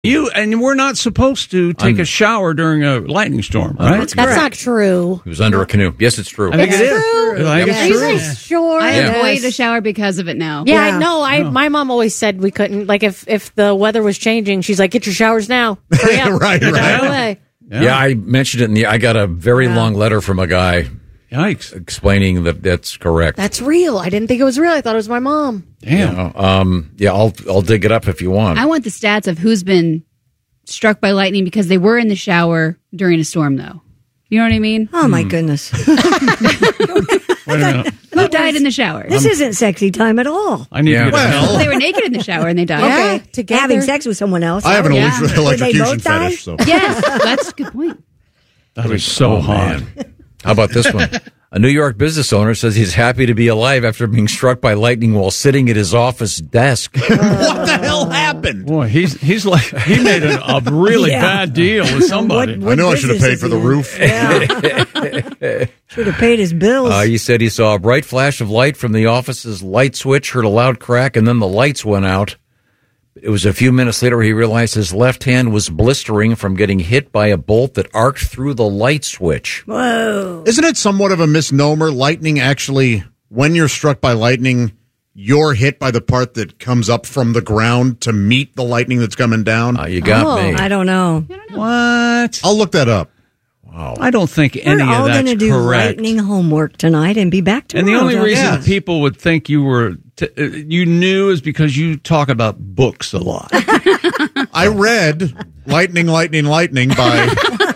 And we're not supposed to take a shower during a lightning storm, right? That's not true. He was under a canoe. Yes, it's true. I think it is. True. I think it's Are you true. guys sure? I avoid a shower because of it now. Yeah, I know. My mom always said we couldn't. Like, if the weather was changing, she's like, "Get your showers now." Hurry up. Right. Get out of the way. Yeah, I mentioned it. I got a very long letter from a guy. Yikes! Explaining that's correct. That's real. I didn't think it was real. I thought it was my mom. Damn. I'll dig it up if you want. I want the stats of who's been struck by lightning because they were in the shower during a storm, though. You know what I mean? Oh, my goodness. Wait a minute. Who died in the shower? This isn't sexy time at all. I need to get Well, They were naked in the shower and they died. Yeah, Okay, together. having sex with someone else. I have an yeah. electrocution both die? fetish. So. Yes, that's a good point. That is so hot. How about this one? A New York business owner says he's happy to be alive after being struck by lightning while sitting at his office desk. What the hell happened? Boy, he's like he made a really bad deal with somebody. I know I should have paid for the roof. Yeah. Should have paid his bills. He said he saw a bright flash of light from the office's light switch, heard a loud crack, and then the lights went out. It was a few minutes later he realized his left hand was blistering from getting hit by a bolt that arced through the light switch. Whoa. Isn't it somewhat of a misnomer? Lightning actually, when you're struck by lightning, you're hit by the part that comes up from the ground to meet the lightning that's coming down. You got me. I don't know. What? I'll look that up. Wow. I don't think any We're all of going that's to do correct. lightning homework tonight and be back tomorrow. And the only reason Yes. people would think you were you knew is because you talk about books a lot. I read Lightning, Lightning, Lightning by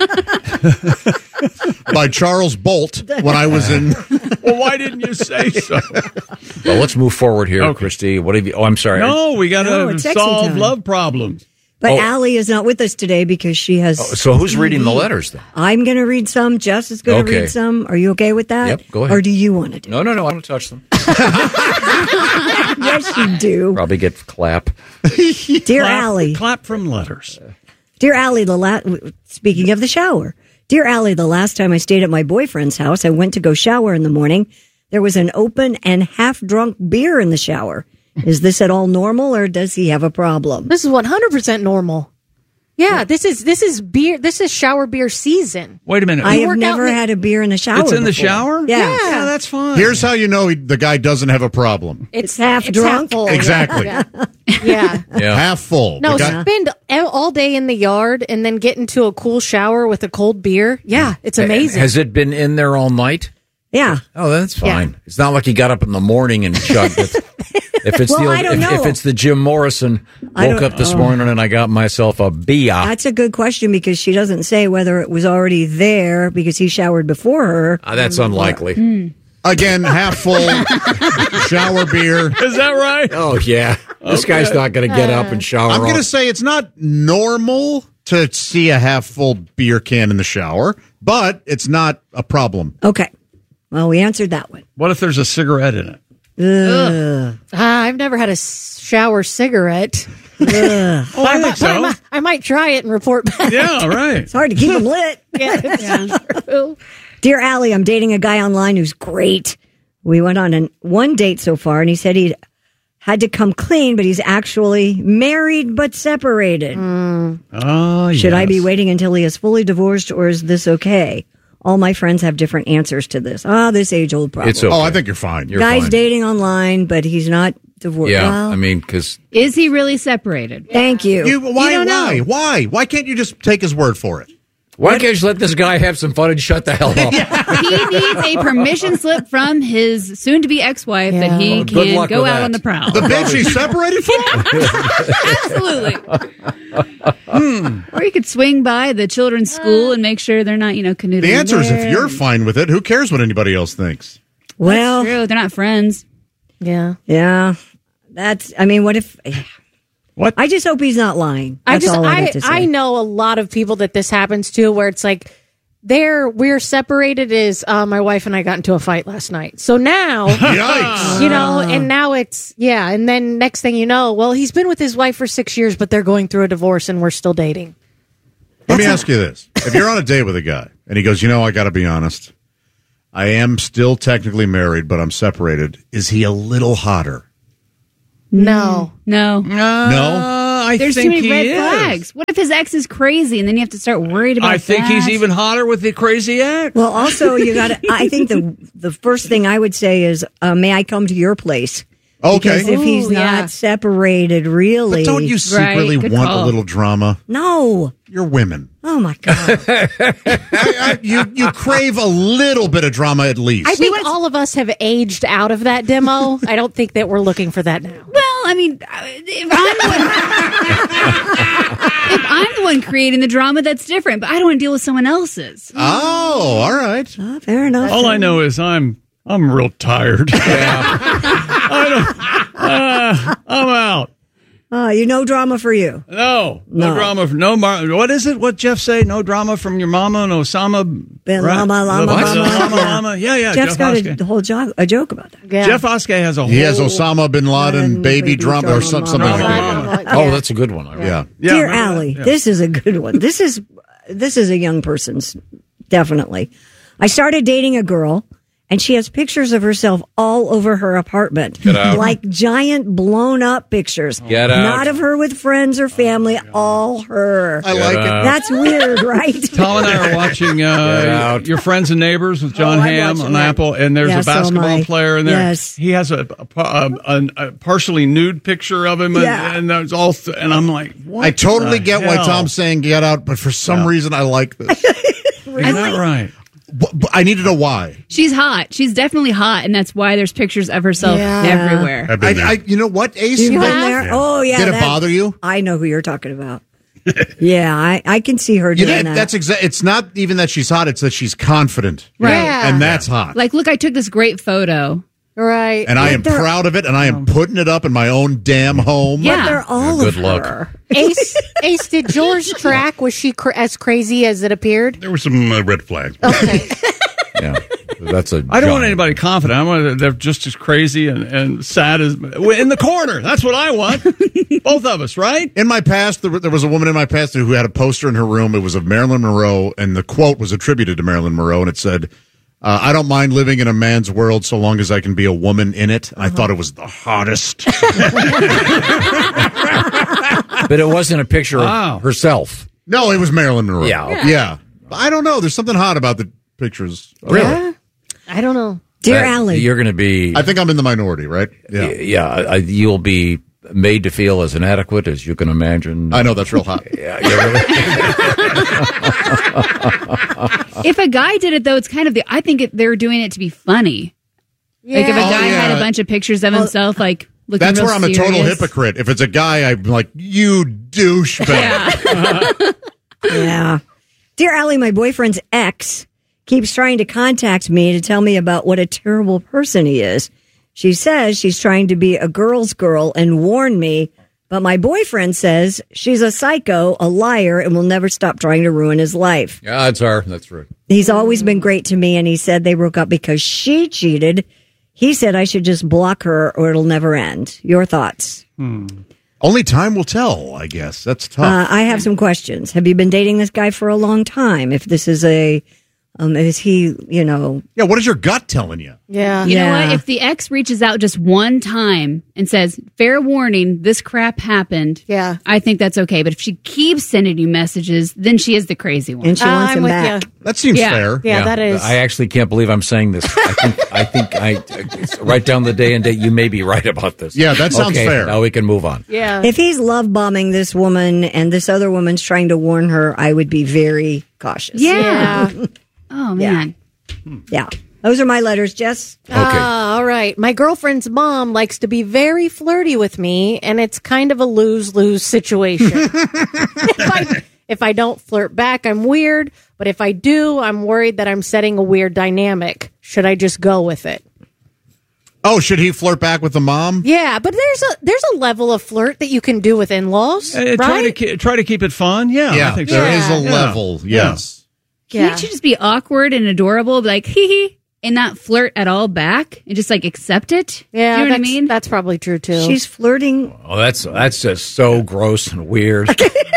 by Charles Bolt when I was in... Well, why didn't you say so? Well, let's move forward here, Okay. Christy. What have you? Oh, I'm sorry. No, we got No, to it's sexy solve time. love problems. But Allie is not with us today because she has... So who's reading the letters then? I'm going to read some. Jess is going to Okay. read some. Are you okay with that? Yep, go ahead. Or do you want to do No, I don't touch them. it? Yes, you do. Probably get clap. Dear Allie. Clap from letters. Dear Allie, speaking of the shower. Dear Allie, the last time I stayed at my boyfriend's house, I went to go shower in the morning. There was an open and half-drunk beer in the shower. Is this at all normal, or does he have a problem? This is 100% normal. Yeah, this is beer. This is shower beer season. Wait a minute. I have work out never in the- had a beer in the shower. It's in the before. shower? Yeah. Yeah, that's fine. Here's how you know the guy doesn't have a problem. It's half drunk? full. Exactly. Yeah. Yeah. Half full. No, The guy- spend all day in the yard and then get into a cool shower with a cold beer. Yeah, it's amazing. Has it been in there all night? Yeah. Oh, that's fine. It's not like he got up in the morning and chugged it. If it's Well, I don't know. if it's the Jim Morrison, woke up this morning and I got myself a beer. That's a good question because she doesn't say whether it was already there because he showered before her. That's unlikely. Again, half full shower beer. Is that right? Oh yeah, this guy's not going to get up and shower. I'm going to off. say it's not normal to see a half full beer can in the shower, but it's not a problem. Okay. Well, we answered that one. What if there's a cigarette in it? I've never had a shower cigarette. Oh, I think so. I might try it and report back. Yeah, right. It's hard to keep them lit. Yeah, it's true. Dear Allie, I'm dating a guy online who's great. We went on one date so far, and he said he had to come clean, but he's actually married but separated. Oh, Should I be waiting until he is fully divorced, or is this okay? All my friends have different answers to this. This age-old problem. It's okay. Oh, I think you're fine. Guy's fine. dating online, but he's not divorced. Yeah, Well, I mean, because Is he really separated? thank you. Why can't you just take his word for it? why can't you just let this guy have some fun and shut the hell up? He needs a permission slip from his soon-to-be ex-wife that he Well, good can luck go with out that. on the prowl. The bitch he's separated from? Absolutely. Or you could swing by the children's school and make sure they're not, canoodling. The answer is there. if you're fine with it, who cares what anybody else thinks? Well, True, they're not friends. Yeah. yeah. What if... What? I just hope he's not lying. That's all I have to say. I know a lot of people that this happens to where it's like we're separated is my wife and I got into a fight last night. So now, Yikes. and now it's, and then next thing you know, well, he's been with his wife for 6 years, but they're going through a divorce and we're still dating. Let me ask you this. If you're on a date with a guy and he goes, I got to be honest, I am still technically married, but I'm separated. Is he a little hotter? No. No. No? I There's think too many he red is. flags. What if his ex is crazy and then you have to start worried about I think that? he's even hotter with the crazy ex. Well, also you got to. I think the first thing I would say is, may I come to your place? Okay. Because if he's Ooh, yeah. not separated, really, But don't you secretly good want call. a little drama? No. You're women. Oh my God. You crave a little bit of drama at least. I think all of us have aged out of that demo. I don't think that we're looking for that now. Well, I mean, if I'm the one creating the drama, that's different. But I don't want to deal with someone else's. Oh, all right. Fair enough. All I know is I'm real tired. I'm out. Drama for you. No No. drama. What is it? What Jeff say? No drama from your mama and Osama Bin right? Lama. Lama. Yeah. Jeff's Jeff got Oskey. a whole a joke about that. Yeah. Jeff Oskey has a whole. He has Osama bin Laden, baby baby drama, or drama, something like mama. that. Oh, that's a good one. Yeah. Yeah, Dear remember Allie, that? Yeah. this is a good one. This is a young person's, definitely. I started dating a girl, and she has pictures of herself all over her apartment. Get out. Like giant blown up pictures. Get out. Not of her with friends or family, all her. I like it. That's weird, right? Tom and I are watching out. Your Friends and Neighbors with John I'm Hamm watching on that. Apple, and there's Yeah, a so am basketball I. player in there. Yes. He has a partially nude picture of him, and, Yeah. and there's all. And I'm like, what I totally the get why hell? Tom's saying get out, but for some reason I like this. Isn't that right? But I need to know why. She's hot. She's definitely hot, and that's why there's pictures of herself Yeah. everywhere. I've been there. You know what, Ace? You've been have? there? Oh, yeah. Did it that- bother you? I know who you're talking about. Yeah, I can see her You doing know, that. that's it's not even that she's hot; it's that she's confident, Right. Yeah. and that's hot. Like, look, I took this great photo. Right. And I am proud of it, and I am putting it up in my own damn home. Yeah. They're all Good of luck. her. Ace, did yours track? Was she as crazy as it appeared? There were some red flags. Okay. Yeah, that's a. I don't want giant. anybody confident. I want they're just as crazy and sad as in the corner. That's what I want. Both of us, right? In my past, there was a woman in my past who had a poster in her room. It was of Marilyn Monroe, and the quote was attributed to Marilyn Monroe, and it said, I don't mind living in a man's world so long as I can be a woman in it. And I thought it was the hottest. But it wasn't a picture Wow. of herself. No, it was Marilyn Monroe. Yeah, okay. Yeah. I don't know. There's something hot about the pictures. Really? I don't know. Dear That- Allie. You're going to be. I think I'm in the minority, right? Yeah. Yeah, you'll be made to feel as inadequate as you can imagine. I know that's real hot. Yeah, you really. If a guy did it, though, it's kind of I think they're doing it to be funny. Like if a Yeah. guy yeah. had a bunch of pictures of himself, like looking That's real where I'm a total serious. hypocrite. If it's a guy, I'm like, you douchebag. Yeah. Dear Allie, my boyfriend's ex keeps trying to contact me to tell me about what a terrible person he is. She says she's trying to be a girl's girl and warn me, but my boyfriend says she's a psycho, a liar, and will never stop trying to ruin his life. Yeah, it's her. That's right. He's always been great to me, and he said they broke up because she cheated. He said I should just block her or it'll never end. Your thoughts? Only time will tell, I guess. That's tough. I have some questions. Have you been dating this guy for a long time? If this is is he, Yeah, what is your gut telling you? Yeah. You know Yeah. what? If the ex reaches out just one time and says, fair warning, this crap happened, Yeah. I think that's okay. But if she keeps sending you messages, then she is the crazy one. and she wants I'm him with back? you. That seems Yeah. fair. Yeah, that is. I actually can't believe I'm saying this. I think write down the day and date. You may be right about this. Yeah, that sounds Okay, fair. Now we can move on. Yeah. If he's love bombing this woman and this other woman's trying to warn her, I would be very cautious. Yeah. Yeah. Oh, man. Yeah. Those are my letters, Jess. Okay. All right. My girlfriend's mom likes to be very flirty with me, and it's kind of a lose-lose situation. If I don't flirt back, I'm weird. But if I do, I'm worried that I'm setting a weird dynamic. Should I just go with it? Oh, should he flirt back with the mom? Yeah, but there's a level of flirt that you can do with in-laws, right? Try to keep it fun. Yeah, I think so. there is a Yeah. level. Yes. Can't you just be awkward and adorable, be like, hee hee, and not flirt at all back and just like accept it? Yeah, You know what I that's- mean? That's probably true too. She's flirting. Oh, that's just so gross and weird.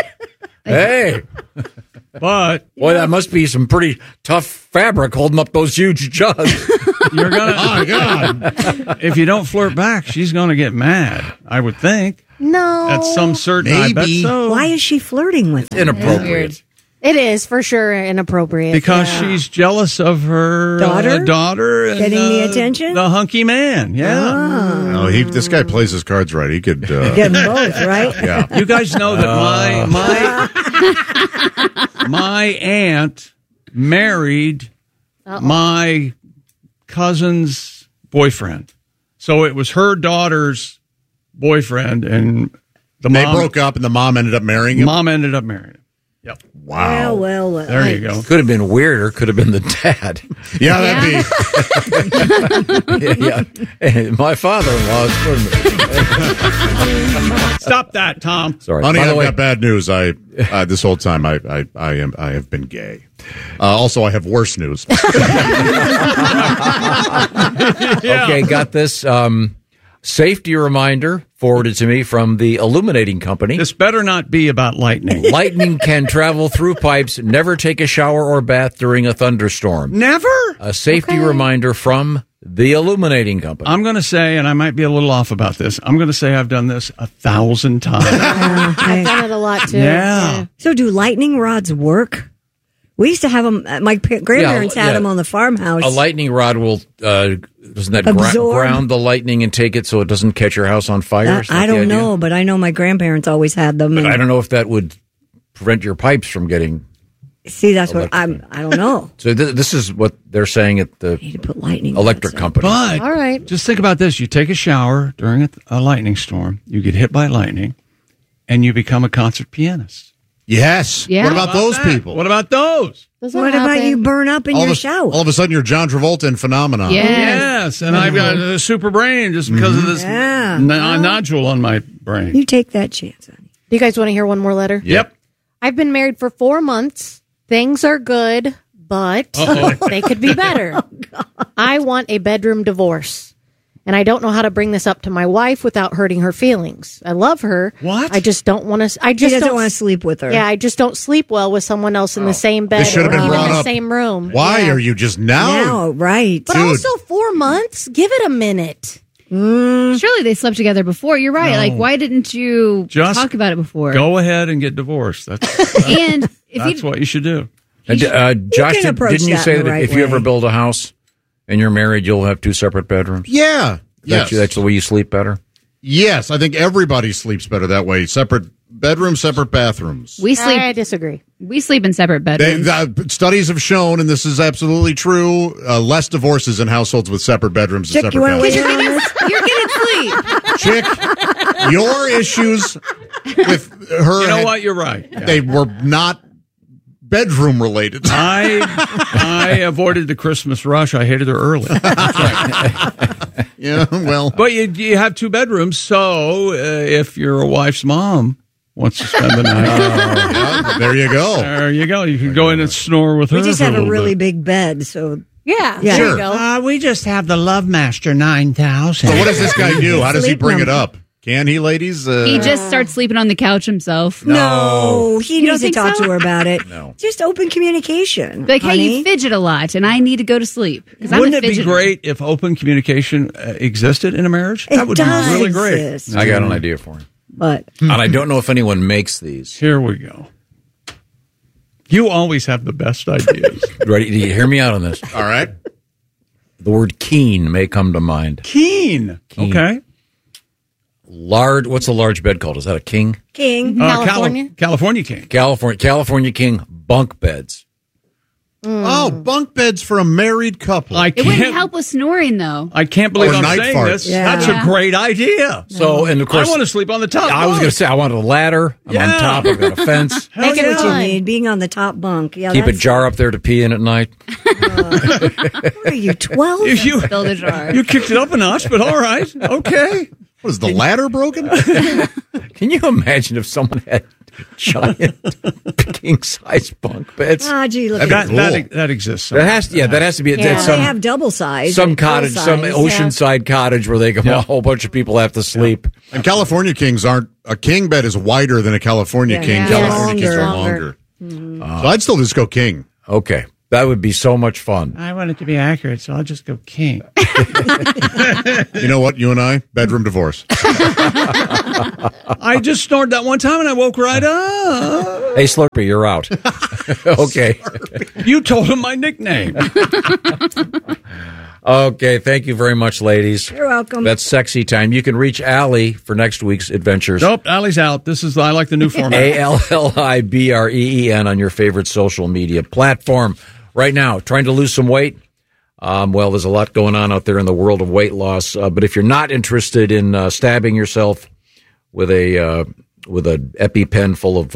Hey, But boy, that must be some pretty tough fabric holding up those huge jugs. you're gonna. Oh, God. If you don't flirt back, she's gonna get mad. I would think. No. At some certain, I bet Maybe. so. Why is she flirting with him? Inappropriate. It is for sure inappropriate. Because she's jealous of her Daughter? and, Getting the attention? the hunky man. Yeah. No, this guy plays his cards right. He could. Get them both, right? Yeah. You guys know that my aunt married my cousin's boyfriend. So it was her daughter's boyfriend, and They broke up, and the mom ended up marrying him. Mom ended up marrying him. Yep. Wow. Well. There you go. Could have been weirder. Could have been the dad. Yeah, that'd be. Yeah. Hey, my father-in-law is Stop that, Tom. Sorry. Honey, By the I've way, got bad news. This whole time I have been gay. Also, I have worse news. okay, got this. Safety reminder forwarded to me from the illuminating company. This better not be about lightning. Lightning can travel through pipes. Never take a shower or bath during a thunderstorm. Never? A safety reminder from the illuminating company. I'm going to say, and I might be a little off about this, I'm going to say I've done this 1,000 times. I've done it a lot too. Yeah. So do lightning rods work? We used to have them. My grandparents had them on the farmhouse. A lightning rod will, doesn't that Absorb. ground the lightning and take it so it doesn't catch your house on fire? Is that I the don't idea? know, but I know my grandparents always had them. But and I don't know if that would prevent your pipes from getting. see, that's what I don't know. So this is what they're saying at the Need to put lightning electric rods company. But All right. just think about this. You take a shower during a lightning storm, you get hit by lightning, and you become a concert pianist. Yes. Yeah. What about those that? people? What about those? Does that What about happen? you burn up in your shower? All of a sudden, you're John Travolta in Phenomenon. Yeah. Yes, and I've got a super brain just because of this Yeah. nodule on my brain. You take that chance, honey. Do you guys want to hear one more letter? Yep. I've been married for 4 months. Things are good, but they could be better. I want a bedroom divorce. And I don't know how to bring this up to my wife without hurting her feelings. I love her. What? I just don't want to. I He just doesn't don't want to sleep with her. Yeah, I just don't sleep well with someone else in the same bed This should have or been even brought the up. same room. Why Yeah. are you just now? Now, right. But Dude. also 4 months. Give it a minute. Surely they slept together before. You're right. No. Like, why didn't you Just talk about it before? Go ahead and get divorced. That's And if that's you what you should do. Josh, can approach didn't you that say in the that right if you ever way. build a house and you're married, you'll have 2 separate bedrooms? Yeah. Yes. That's the way you sleep better? Yes. I think everybody sleeps better that way. Separate bedrooms, separate bathrooms. we sleep, I disagree. we sleep in separate bedrooms. Studies have shown, and this is absolutely true, less divorces in households with separate bedrooms and Chick, you separate want to bathrooms. weigh in on this? You're getting sleep. Chick, your issues with her, You know what? You're right. Yeah. they were not bedroom related. I avoided the Christmas rush. I hated her early. Yeah, well, But you have 2 bedrooms, so if your wife's mom wants to spend the night, yeah, there you go. there you go. You can go in and snore with her. We just for have a little really bit. big bed, so Yeah, Yeah. there Sure. you go. We just have the Love Master 9000. So what does this guy do? How does he Sleep bring it number. up? Can he, ladies? He just starts sleeping on the couch himself. no, he You don't needs to think talk so? to her about it. No. Just open communication. Like, hey, honey. you fidget a lot, and I need to go to sleep. 'Cause I'm Wouldn't a it be fidgeter. great if open communication existed in a marriage? It That would does be really great. exist. I got an idea for him. But And I don't know if anyone makes these. Here we go. You always have the best ideas. Ready? Do you hear me out on this? All right. The word keen may come to mind. Keen. Keen. Okay. What's a large bed called? Is that a king? King, California? California king. California king bunk beds. Oh, bunk beds for a married couple. I It wouldn't can't. help with snoring, though. I can't believe Or I'm night saying farts. this. Yeah. That's Yeah. a great idea. So, and of I course, want to sleep on the top. I was bunk. going to say I want a ladder. I'm on Yeah. top. I've got a fence. I get what you yeah. need. Being on the top bunk. Yeah, Keep a that's- jar up there to pee in at night. What are you, 12? You Build a jar. you kicked it up a notch, but all right, okay. What is the ladder broken? Can you imagine if someone had giant king size bunk beds? Ah, gee, look That, at that, that exists. That has to be Yeah. at They have double size. some and full cottage, some size. oceanside cottage where they go, a whole bunch of people have to sleep. And California kings aren't. A king bed is wider than a California Yeah. king. Yeah. California kings are Longer. longer. So I'd still just go king. Okay. That would be so much fun. I want it to be accurate, so I'll just go king. You know what? You and I, bedroom divorce. I just snored that one time and I woke right up. Hey, Slurpee, you're out. Okay. You told him my nickname. Okay, thank you very much, ladies. You're welcome. That's sexy time. You can reach Allie for next week's adventures. Nope, Allie's out. I like the new format. ALLIBREEN on your favorite social media platform. Right now, trying to lose some weight? Well, there's a lot going on out there in the world of weight loss. But if you're not interested in stabbing yourself with a EpiPen full of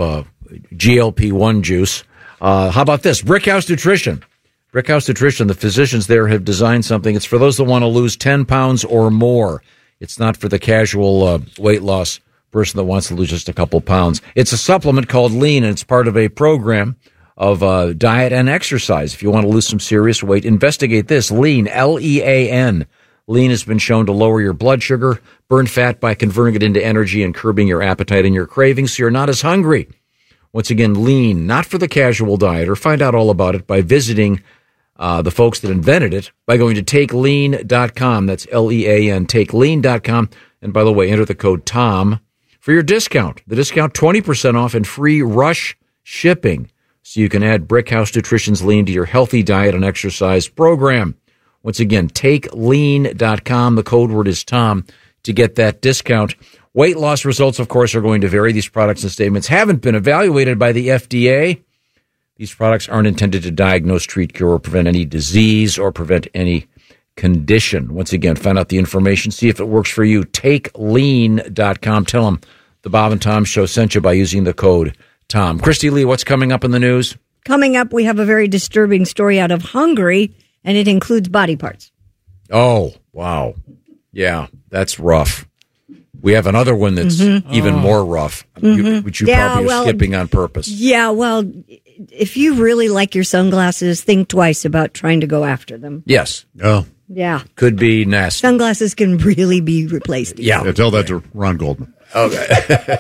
GLP-1 juice, how about this? Brickhouse Nutrition. Brickhouse Nutrition, the physicians there have designed something. It's for those that want to lose 10 pounds or more. It's not for the casual weight loss person that wants to lose just a couple pounds. It's a supplement called Lean, and it's part of a program of diet and exercise. If you want to lose some serious weight, investigate this. Lean, Lean. Lean has been shown to lower your blood sugar, burn fat by converting it into energy and curbing your appetite and your cravings so you're not as hungry. Once again, Lean, not for the casual dieter. Find out all about it by visiting the folks that invented it by going to takelean.com. That's Lean, takelean.com. And by the way, enter the code TOM for your discount. The discount, 20% off and free rush shipping. So you can add Brickhouse Nutrition's Lean to your healthy diet and exercise program. Once again, takelean.com. The code word is TOM to get that discount. Weight loss results, of course, are going to vary. These products and statements haven't been evaluated by the FDA. These products aren't intended to diagnose, treat, cure, or prevent any disease or prevent any condition. Once again, find out the information. See if it works for you. TakeLean.com. Tell them the Bob and Tom Show sent you by using the code TOM. Christy Lee, what's coming up in the news? Coming up, we have a very disturbing story out of Hungary, and it includes body parts. Oh, wow. Yeah, that's rough. We have another one that's even more rough, which you probably are skipping on purpose. Yeah, well, if you really like your sunglasses, think twice about trying to go after them. Yes. Oh. Yeah. Could be nasty. Sunglasses can really be replaced. Yeah. Tell that to Ron Goldman. Okay.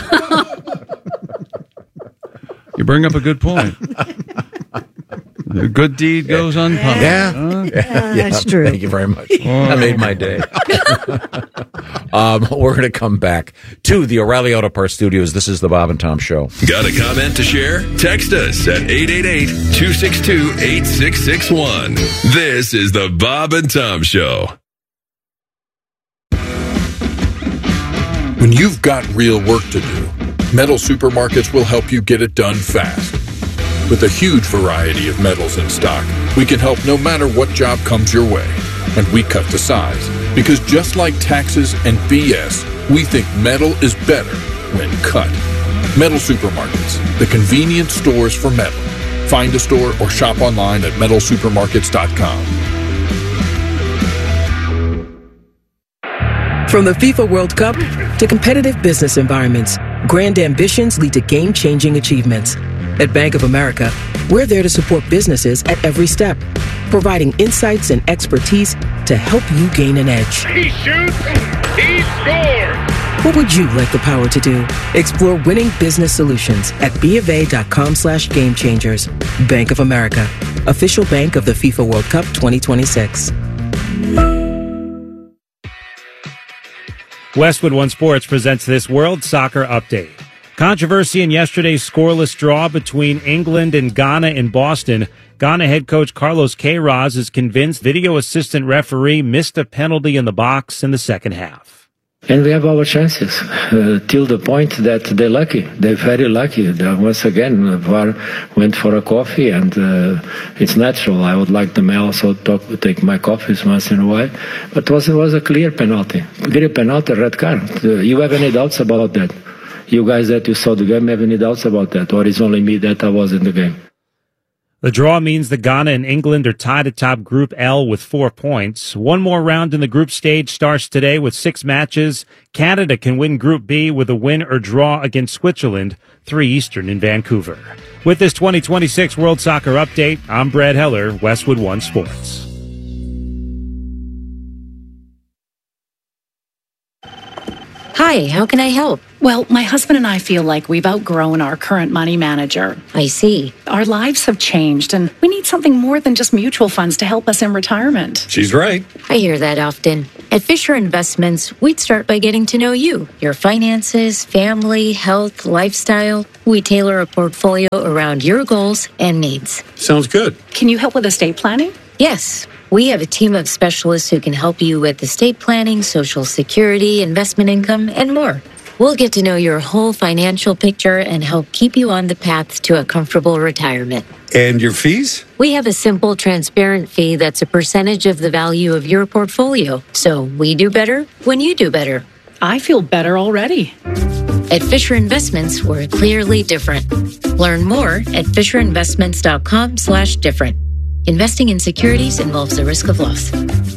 You bring up a good point. A good deed goes unpunished. Yeah. That's true. Thank you very much. That made my day. We're going to come back to the O'Reilly Auto Parts Studios. This is the Bob and Tom Show. Got a comment to share? Text us at 888-262-8661. This is the Bob and Tom Show. When you've got real work to do, Metal Supermarkets will help you get it done fast. With a huge variety of metals in stock, we can help no matter what job comes your way. And we cut the size, because just like taxes and BS, we think metal is better when cut. Metal Supermarkets, the convenient stores for metal. Find a store or shop online at metalsupermarkets.com. From the FIFA World Cup to competitive business environments, grand ambitions lead to game-changing achievements. At Bank of America, we're there to support businesses at every step, providing insights and expertise to help you gain an edge. He shoots, he scores! What would you like the power to do? Explore winning business solutions at BofA.com/gamechangers. Bank of America, official bank of the FIFA World Cup 2026. Westwood One Sports presents this World Soccer Update. Controversy in yesterday's scoreless draw between England and Ghana in Boston. Ghana head coach Carlos Queiroz is convinced video assistant referee missed a penalty in the box in the second half. And we have our chances till the point that they're lucky. They're very lucky. Once again, VAR went for a coffee, and it's natural. I would like them also to take my coffees once in a while. But it was a clear penalty. Clear penalty, red card. You have any doubts about that? You guys that you saw the game have any doubts about that? Or is only me that I was in the game? The draw means that Ghana and England are tied atop Group L with 4 points. One more round in the group stage starts today with 6 matches. Canada can win Group B with a win or draw against Switzerland, 3 Eastern in Vancouver. With this 2026 World Soccer Update, I'm Brad Heller, Westwood One Sports. Hi, how can I help? Well, my husband and I feel like we've outgrown our current money manager. I see. Our lives have changed, and we need something more than just mutual funds to help us in retirement. She's right. I hear that often. At Fisher Investments, we'd start by getting to know you, your finances, family, health, lifestyle. We tailor a portfolio around your goals and needs. Sounds good. Can you help with estate planning? Yes. We have a team of specialists who can help you with estate planning, Social Security, investment income, and more. We'll get to know your whole financial picture and help keep you on the path to a comfortable retirement. And your fees? We have a simple, transparent fee that's a percentage of the value of your portfolio. So we do better when you do better. I feel better already. At Fisher Investments, we're clearly different. Learn more at FisherInvestments.com/different. Investing in securities involves the risk of loss.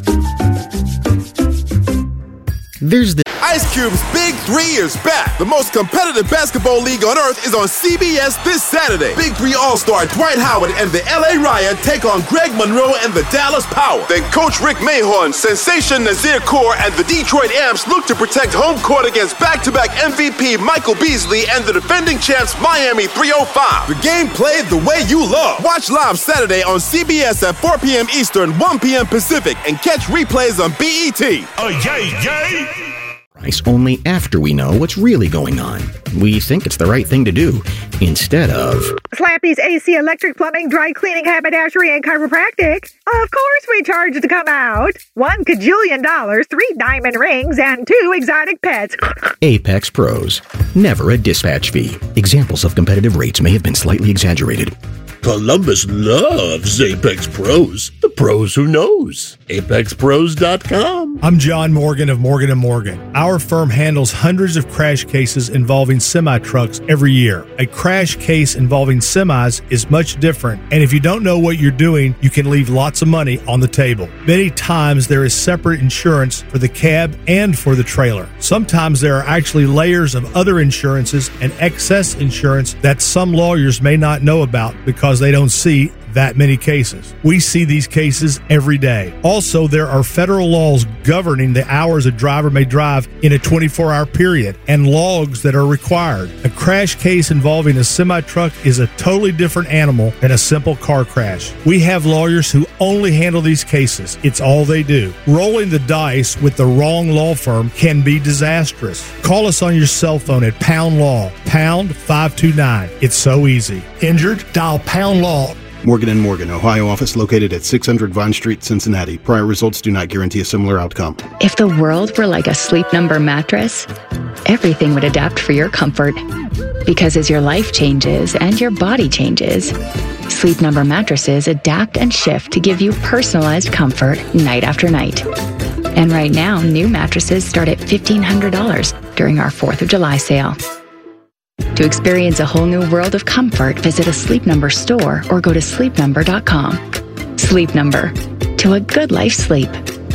There's the Ice Cube's Big 3 is back. The most competitive basketball league on earth is on CBS this Saturday. Big 3 All-Star Dwight Howard and the LA Riot take on Greg Monroe and the Dallas Power. Then Coach Rick Mahorn, Sensation Nazir Kaur, and the Detroit Amps look to protect home court against back-to-back MVP Michael Beasley and the defending champs Miami 305. The game played the way you love. Watch live Saturday on CBS at 4 p.m. Eastern, 1 p.m. Pacific, and catch replays on BET. Oh, yay, yay! Price only after we know what's really going on. We think it's the right thing to do instead of Slappy's AC, electric, plumbing, dry cleaning, haberdashery, and chiropractic. Of course we charge to come out. $1 kajillion, 3 diamond rings, and 2 exotic pets. Apex Pros. Never a dispatch fee. Examples of competitive rates may have been slightly exaggerated. Columbus loves Apex Pros. The pros who knows. ApexPros.com. I'm John Morgan of Morgan & Morgan. Our firm handles hundreds of crash cases involving semi-trucks every year. A crash case involving semis is much different, and if you don't know what you're doing, you can leave lots of money on the table. Many times there is separate insurance for the cab and for the trailer. Sometimes there are actually layers of other insurances and excess insurance that some lawyers may not know about because they don't see that many cases. We see these cases every day. Also, there are federal laws governing the hours a driver may drive in a 24-hour period and logs that are required. A crash case involving a semi-truck is a totally different animal than a simple car crash. We have lawyers who only handle these cases. It's all they do. Rolling the dice with the wrong law firm can be disastrous. Call us on your cell phone at Pound Law, pound 529. It's so easy. Injured? Dial Pound Law. Morgan & Morgan, Ohio office located at 600 Vine Street, Cincinnati. Prior results do not guarantee a similar outcome. If the world were like a Sleep Number mattress, everything would adapt for your comfort. Because as your life changes and your body changes, Sleep Number mattresses adapt and shift to give you personalized comfort night after night. And right now, new mattresses start at $1,500 during our 4th of July sale. To experience a whole new world of comfort, visit a Sleep Number store or go to sleepnumber.com. Sleep Number. To a good life sleep.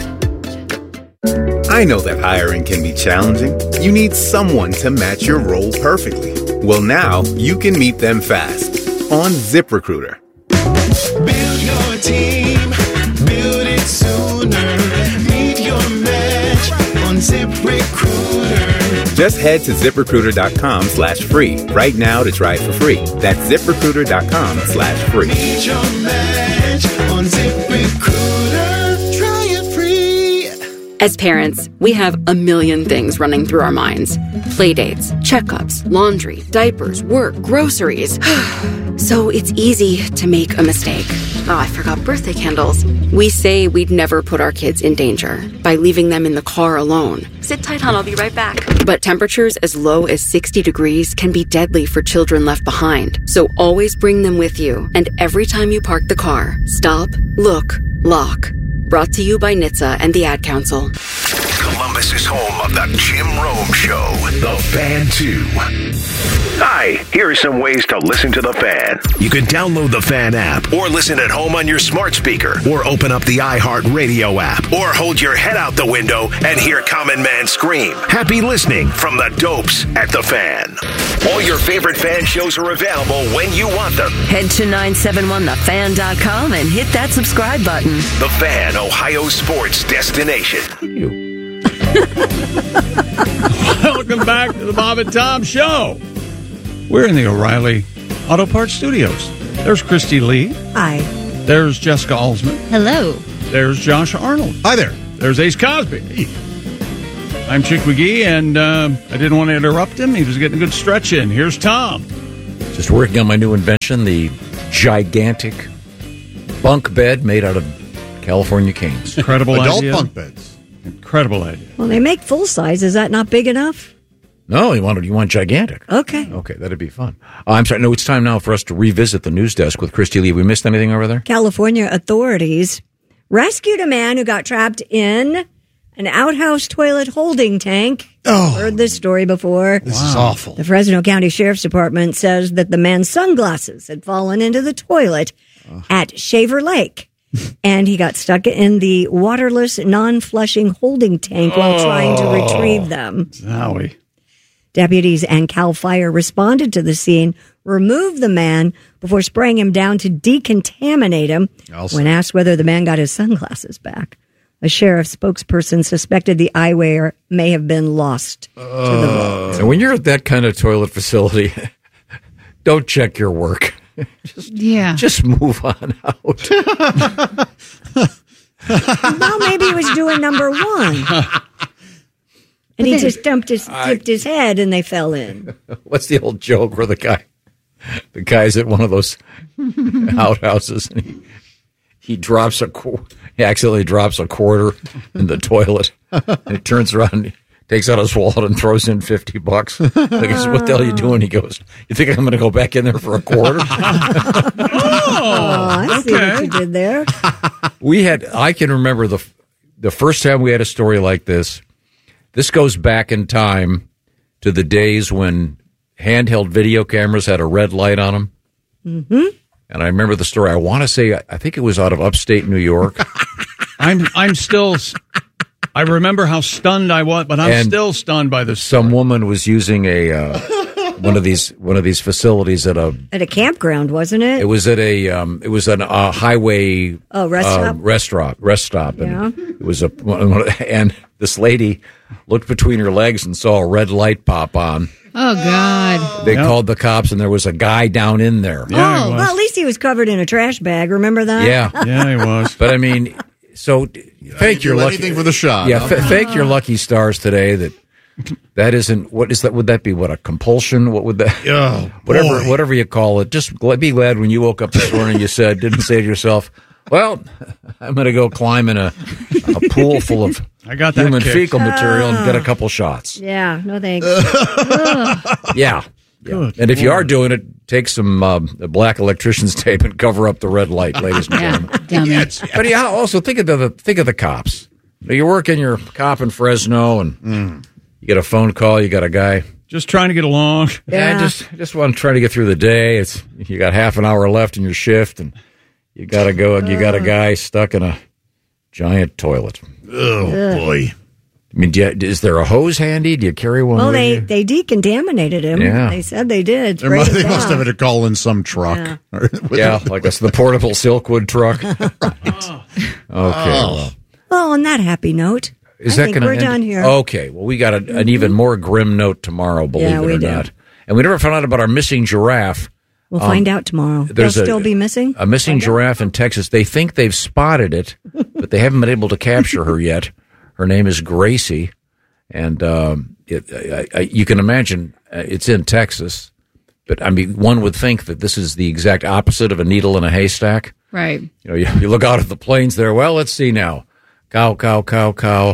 I know that hiring can be challenging. You need someone to match your role perfectly. Well, now you can meet them fast on ZipRecruiter. Build your team, build it sooner. Meet your match on ZipRecruiter. Just head to ZipRecruiter.com/free right now to try it for free. That's ZipRecruiter.com/free. Meet your match on ZipRecruiter. Try it free. As parents, we have a million things running through our minds. Playdates, checkups, laundry, diapers, work, groceries. So it's easy to make a mistake. Oh, I forgot birthday candles. We say we'd never put our kids in danger by leaving them in the car alone. Sit tight, hon, I'll be right back. But temperatures as low as 60 degrees can be deadly for children left behind. So always bring them with you. And every time you park the car, stop, look, lock. Brought to you by NHTSA and the Ad Council. Columbus is home of the Jim Rome Show, The Fan 2. Hi, here are some ways to listen to The Fan. You can download the Fan app, or listen at home on your smart speaker, or open up the iHeartRadio app, or hold your head out the window and hear Common Man scream. Happy listening from the Dopes at The Fan. All your favorite Fan shows are available when you want them. Head to 971thefan.com and hit that subscribe button. The Fan, Ohio sports destination. Welcome back to the Bob and Tom Show. We're in the O'Reilly Auto Parts Studios. There's Christy Lee. Hi. There's Jessica Alsman. Hello. There's Josh Arnold. Hi there. There's Ace Cosby. I'm Chick McGee, and I didn't want to interrupt him. He was getting a good stretch in. Here's Tom. Just working on my new invention, the gigantic bunk bed made out of California canes. Incredible Adult idea. bunk beds. Incredible idea. Well, they make full size. Is that not big enough? No, you want gigantic. Okay. Okay, that'd be fun. I'm sorry. No, it's time now for us to revisit the news desk with Christy Lee. We missed anything over there? California authorities rescued a man who got trapped in an outhouse toilet holding tank. Oh. Heard this story before. This is awful. The Fresno County Sheriff's Department says that the man's sunglasses had fallen into the toilet at Shaver Lake. And he got stuck in the waterless, non-flushing holding tank while trying to retrieve them. Zowie. Deputies and CAL FIRE responded to the scene, removed the man before spraying him down to decontaminate him. When asked whether the man got his sunglasses back, a sheriff spokesperson suspected the eyewear may have been lost to the road. So when you're at that kind of toilet facility, don't check your work. Just move on out. Well, maybe he was doing number one. And he just dipped his head and they fell in. What's the old joke where the guy's at one of those outhouses and he accidentally drops a quarter in the toilet. And he turns around and takes out his wallet and throws in $50. I guess, what the hell are you doing? He goes, you think I'm going to go back in there for a quarter? I see what you did there. I can remember the first time we had a story like this. This goes back in time to the days when handheld video cameras had a red light on them. Mm-hmm. And I remember the story. I want to say, I think it was out of upstate New York. I'm still. I remember how stunned I was, but I'm still stunned by this. Some woman was using one of these facilities at a campground, wasn't it? It was at a highway rest stop. And it was and this lady looked between her legs and saw a red light pop on. Oh, God. They called the cops, and there was a guy down in there. Yeah, well, at least he was covered in a trash bag. Remember that? Yeah, he was. But I mean, so fake your lucky anything for the shot. Yeah, fake your lucky stars today. That isn't. What is that? Would that be a compulsion? What would that? Oh, whatever you call it. Just be glad when you woke up this morning. You didn't say to yourself, "Well, I'm going to go climb in a pool full of human fecal material and get a couple shots." Yeah, no thanks. Yeah. And if you are doing it, take some black electrician's tape and cover up the red light, ladies and gentlemen. But also think of the cops. You're working your cop in Fresno, and you get a phone call. You got a guy just trying to get along. Yeah, just want to try to get through the day. You got half an hour left in your shift, and you got to go. You got a guy stuck in a giant toilet. Oh boy. I mean, is there a hose handy? Do you carry one? Well, with they decontaminated him. Yeah. They said they did. They must have had to call in some truck. Yeah, like the portable Silkwood truck. Okay. Well, on that happy note, I think we're done here. Okay. Well, we got an even more grim note tomorrow, believe it or not. And we never found out about our missing giraffe. We'll find out tomorrow. They'll still be missing? A missing giraffe in Texas. They think they've spotted it, but they haven't been able to capture her yet. Her name is Gracie, and you can imagine it's in Texas. But, I mean, one would think that this is the exact opposite of a needle in a haystack. Right. You look out at the plains there. Well, let's see now. Cow, cow, cow, cow.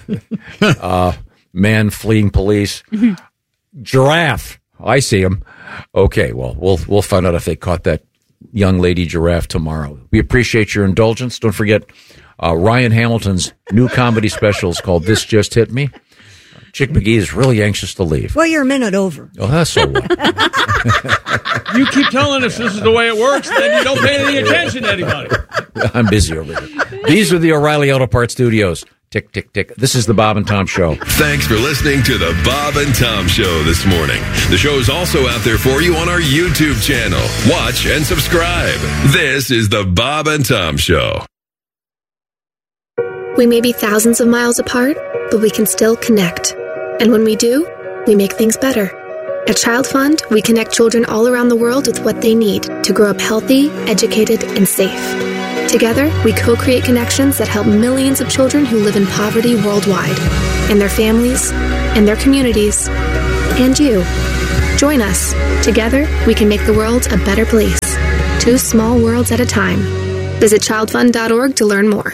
Man fleeing police. Giraffe. I see him. Okay, well, we'll find out if they caught that young lady giraffe tomorrow. We appreciate your indulgence. Don't forget Ryan Hamilton's new comedy special is called This Just Hit Me. Chick McGee is really anxious to leave. Well, you're a minute over. Oh, that's so what? You keep telling us this is the way it works, then you don't pay any attention to anybody. I'm busy over here. These are the O'Reilly Auto Parts Studios. Tick, tick, tick. This is the Bob and Tom Show. Thanks for listening to the Bob and Tom Show this morning. The show is also out there for you on our YouTube channel. Watch and subscribe. This is the Bob and Tom Show. We may be thousands of miles apart, but we can still connect. And when we do, we make things better. At Child Fund, we connect children all around the world with what they need to grow up healthy, educated, and safe. Together, we co-create connections that help millions of children who live in poverty worldwide, and their families, and their communities, and you. Join us. Together, we can make the world a better place. 2 small worlds at a time. Visit childfund.org to learn more.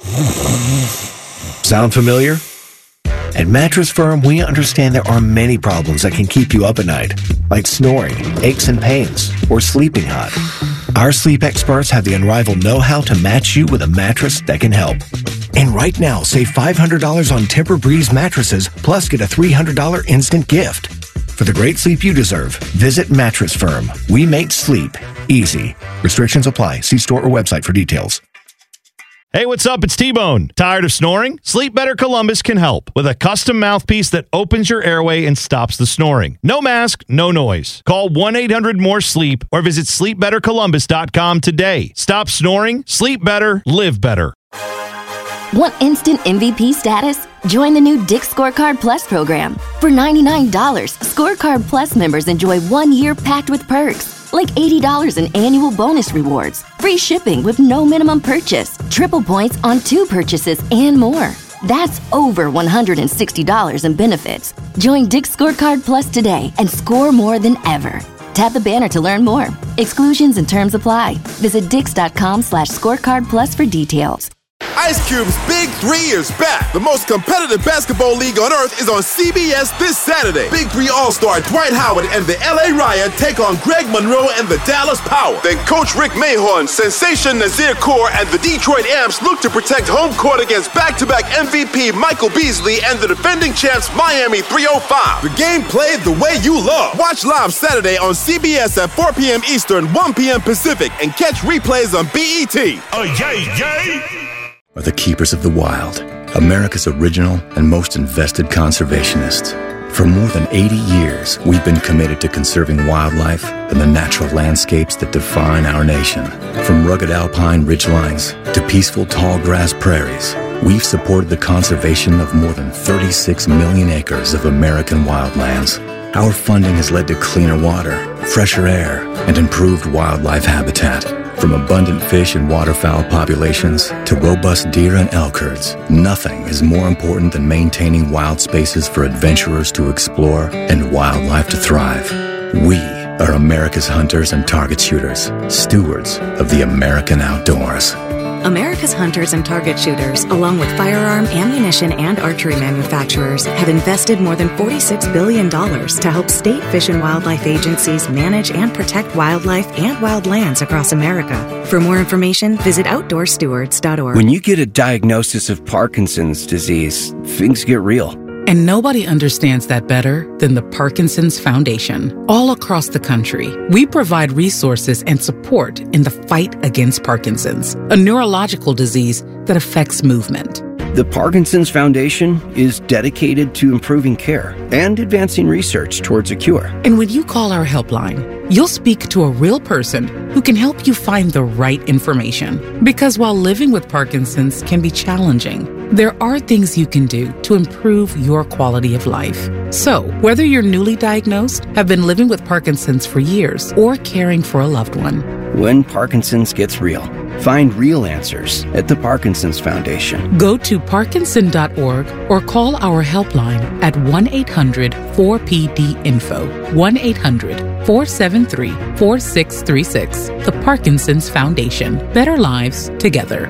Sound familiar? At Mattress Firm, we understand there are many problems that can keep you up at night, like snoring, aches and pains, or sleeping hot. Our sleep experts have the unrivaled know-how to match you with a mattress that can help. And right now, save $500 on Tempur-Breeze mattresses, plus get a $300 instant gift. For the great sleep you deserve, visit Mattress Firm. We make sleep easy. Restrictions apply. See store or website for details. Hey, what's up? It's T-Bone. Tired of snoring? Sleep Better Columbus can help with a custom mouthpiece that opens your airway and stops the snoring. No mask, no noise. Call 1-800-MORE-SLEEP or visit sleepbettercolumbus.com today. Stop snoring, sleep better, live better. Want instant MVP status? Join the new Dick's Scorecard Plus program. For $99, Scorecard Plus members enjoy 1 year packed with perks, like $80 in annual bonus rewards, free shipping with no minimum purchase, triple points on 2 purchases, and more. That's over $160 in benefits. Join Dick's Scorecard Plus today and score more than ever. Tap the banner to learn more. Exclusions and terms apply. Visit Dix.com/scorecard plus for details. Ice Cube's Big 3 is back. The most competitive basketball league on earth is on CBS this Saturday. Big 3 All-Star Dwight Howard and the LA Riot take on Greg Monroe and the Dallas Power. Then Coach Rick Mahorn, Sensation Nazir Kaur, and the Detroit Amps look to protect home court against back-to-back MVP Michael Beasley and the defending champs Miami 305. The game played the way you love. Watch live Saturday on CBS at 4 p.m. Eastern, 1 p.m. Pacific, and catch replays on BET. Oh, yay! Are the keepers of the wild, America's original and most invested conservationists. For more than 80 years, we've been committed to conserving wildlife and the natural landscapes that define our nation. From rugged alpine ridgelines to peaceful tall grass prairies, we've supported the conservation of more than 36 million acres of American wildlands. Our funding has led to cleaner water, fresher air, and improved wildlife habitat. From abundant fish and waterfowl populations to robust deer and elk herds, nothing is more important than maintaining wild spaces for adventurers to explore and wildlife to thrive. We are America's hunters and target shooters, stewards of the American outdoors. America's hunters and target shooters, along with firearm, ammunition, and archery manufacturers, have invested more than $46 billion to help state fish and wildlife agencies manage and protect wildlife and wildlands across America. For more information, visit OutdoorStewards.org. When you get a diagnosis of Parkinson's disease, things get real. And nobody understands that better than the Parkinson's Foundation. All across the country, we provide resources and support in the fight against Parkinson's, a neurological disease that affects movement. The Parkinson's Foundation is dedicated to improving care and advancing research towards a cure. And when you call our helpline, you'll speak to a real person who can help you find the right information. Because while living with Parkinson's can be challenging, there are things you can do to improve your quality of life. So, whether you're newly diagnosed, have been living with Parkinson's for years, or caring for a loved one, when Parkinson's gets real, find real answers at the Parkinson's Foundation. Go to parkinson.org or call our helpline at 1-800-4PD-INFO, 1-800-473-4636. The Parkinson's Foundation. Better lives together.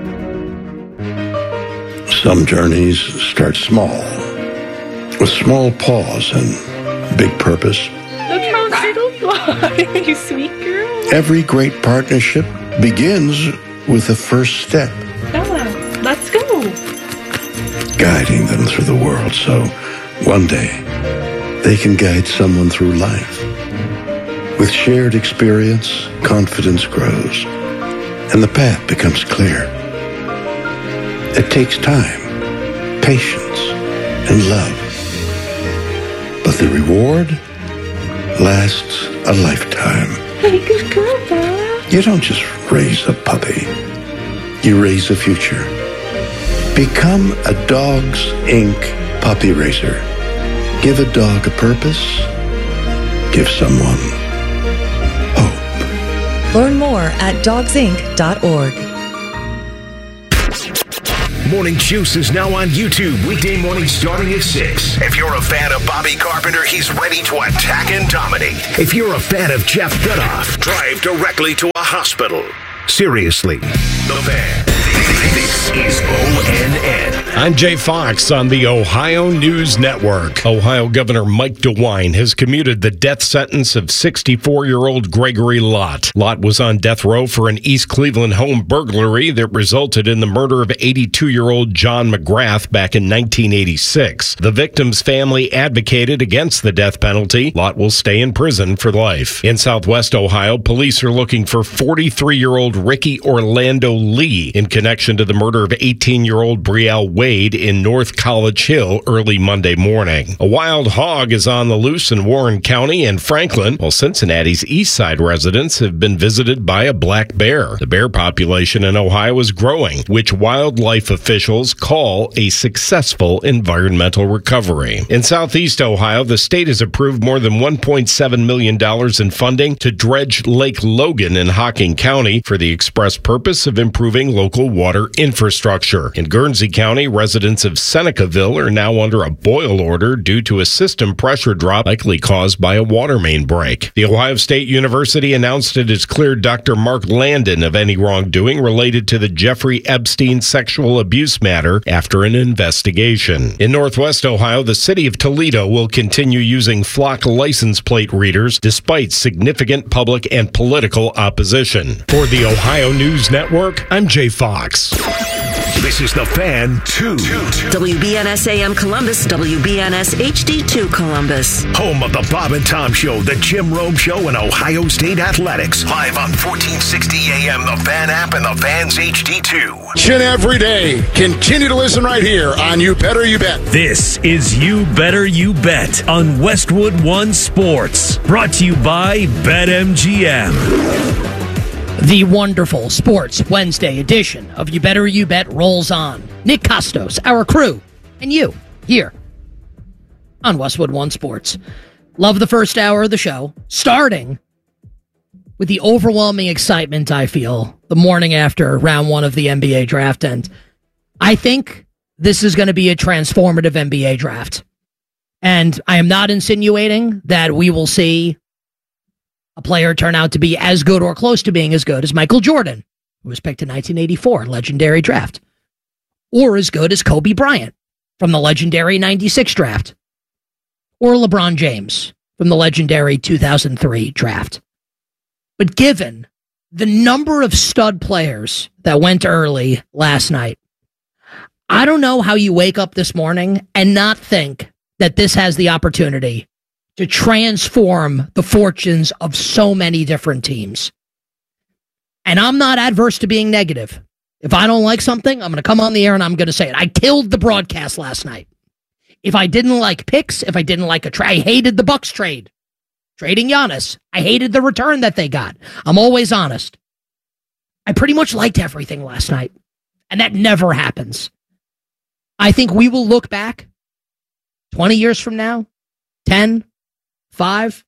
Some journeys start small, with small pause and big purpose. Look how little fly, you sweet girl. Every great partnership begins with the first step. Bella, let's go. Guiding them through the world so one day they can guide someone through life. With shared experience, confidence grows, and the path becomes clear. It takes time, patience, and love. But the reward lasts a lifetime. Hey, good girl, Bella. You don't just raise a puppy. You raise a future. Become a Dogs Inc. puppy raiser. Give a dog a purpose. Give someone hope. Learn more at dogsinc.org. Morning Juice is now on YouTube, weekday morning starting at 6. If you're a fan of Bobby Carpenter, he's ready to attack and dominate. If you're a fan of Jeff Gutoff, drive directly to a hospital. Seriously, The Fan. This is ONN. I'm Jay Fox on the Ohio News Network. Ohio Governor Mike DeWine has commuted the death sentence of 64-year-old Gregory Lott. Lott was on death row for an East Cleveland home burglary that resulted in the murder of 82-year-old John McGrath back in 1986. The victim's family advocated against the death penalty. Lott will stay in prison for life. In Southwest Ohio, police are looking for 43-year-old Ricky Orlando Lee in connection to the murder of 18-year-old Brielle Wade in North College Hill early Monday morning. A wild hog is on the loose in Warren County and Franklin, while Cincinnati's East Side residents have been visited by a black bear. The bear population in Ohio is growing, which wildlife officials call a successful environmental recovery. In Southeast Ohio, the state has approved more than $1.7 million in funding to dredge Lake Logan in Hocking County for the express purpose of improving local water infrastructure. In Guernsey County, residents of Senecaville are now under a boil order due to a system pressure drop likely caused by a water main break. The Ohio State University announced it has cleared Dr. Mark Landon of any wrongdoing related to the Jeffrey Epstein sexual abuse matter after an investigation. In Northwest Ohio, the city of Toledo will continue using Flock license plate readers despite significant public and political opposition. For the Ohio News Network, I'm Jay Fox. This is The Fan 2. WBNS AM Columbus, WBNS HD2 Columbus. Home of the Bob and Tom Show, the Jim Rome Show, and Ohio State Athletics. Live on 1460 AM, the Fan app, and the Fan's HD2. Chin every day. Continue to listen right here on You Better You Bet. This is You Better You Bet on Westwood One Sports. Brought to you by BetMGM. The wonderful Sports Wednesday edition of You Better You Bet rolls on. Nick Costos, our crew, and you here on Westwood One Sports. Love the first hour of the show, starting with the overwhelming excitement I feel the morning after round one of the NBA draft. And I think this is going to be a transformative NBA draft. And I am not insinuating that we will see a player turn out to be as good or close to being as good as Michael Jordan, who was picked in 1984, legendary draft, or as good as Kobe Bryant from the legendary 96 draft, or LeBron James from the legendary 2003 draft. But given the number of stud players that went early last night, I don't know how you wake up this morning and not think that this has the opportunity to transform the fortunes of so many different teams. And I'm not adverse to being negative. If I don't like something, I'm going to come on the air and I'm going to say it. I killed the broadcast last night. If I didn't like picks, if I didn't like a trade, I hated the Bucks trade. Trading Giannis. I hated the return that they got. I'm always honest. I pretty much liked everything last night. And that never happens. I think we will look back 20 years from now, 10, 5,